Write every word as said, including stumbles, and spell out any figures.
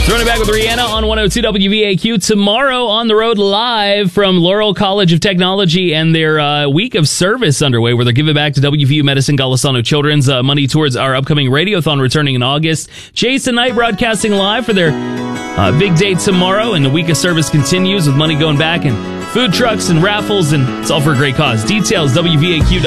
Throwing it back with Rihanna on one oh two W V A Q. Tomorrow on the road live from Laurel College of Technology and their uh, week of service underway where they're giving back to W V U Medicine Golisano Children's uh, money towards our upcoming radiothon returning in August. Jason Knight broadcasting live for their uh, big day tomorrow, and the week of service continues with money going back and food trucks and raffles, and it's all for a great cause. Details, W V A Q dot com.